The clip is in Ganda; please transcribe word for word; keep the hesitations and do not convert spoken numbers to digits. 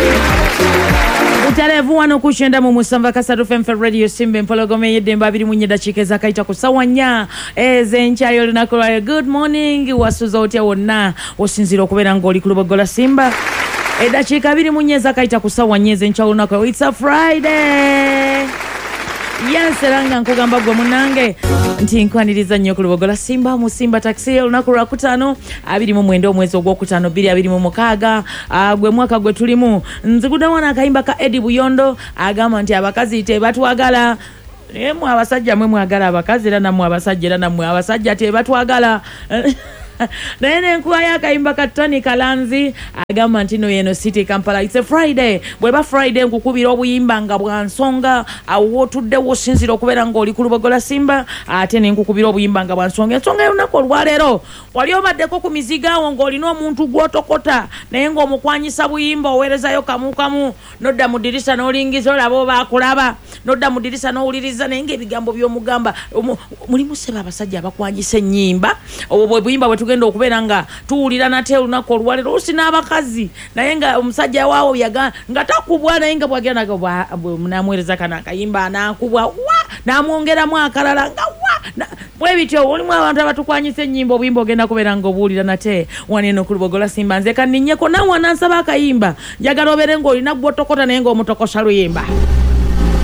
Utarevu wano kushenda mu musamba kasatu F M Radio Simbe mpologome yedemba abiri munye dakika ezakaita kusawanya ezenchayo lunakola. Good morning wasuza otya wonna osinzira okubeera ngoli ku Lubogola Simba edakika abiri munye ezakaita kusawanya ezenchayo lunakola. It's a Friday. Yes, ranga nkugamba gwe munange nti nkwaniriza nnyo ku Lubogola Simba mu Simba Taxi lunaku lwa kutano abiri mu mwenda omwezi ogwokutano bbiri abiri mu mukaaga gwe mwaka gwe tulimu. Nziguda wana akayimba ka Eddie Buyondo agamba nti abakazi tebatwagala. Emu abasajja mwe mwagala abakazi era namwe abasajja era namwe abasajja tebatwagala. Nene nkuwa ya kaimba katani Kalanzi agamba ntino yeno City Kampala. It's a Friday. Bweba Friday nkukubira obuyimba nga bwansonga awo tudde wosinzira okubeera ngoli ku Lubogola Simba ate ne nkukubira obuyimba nga bwansonga. Ensonga yonako olwalero wali obaddeko ku miziga wo ng'olina omuntu gwotokota naye ng'omukwanyisa buyimba oweerezayo kamu kamu nodda mu dirisa n'olingiza olaba oba akulaba nodda mu dirisa n'owuliriza naye ng'ebigambo by'omugamba mulimu seba abasajja abakwanyisa ennyimba obwo buyimba bwe tugenda okubeera nga tuwulira nate olunaku olwalero usina abakazi naye nga omusajja waawo yaga nga takubwa naye nga bwagenda namwereza kana akayimba nakubwa wa namwongeramu akalala nga wa bwe bityo olimu abantu abatukwanyisa ennyimba obuyimba ogenda kubeera nga obuwulira nate waneno ku Lubogola Simba. Nze kanninnyeko nawe anansaba akayimba njagala obeere ng'olina gwotokota naye ng'omutokosha luyimba.